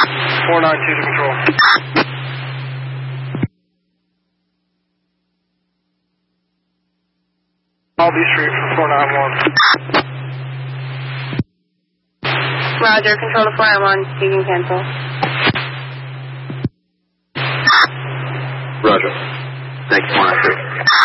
492 to control. Albee Street for 491. Roger, control to 491, you can cancel. Roger. Thanks, 493.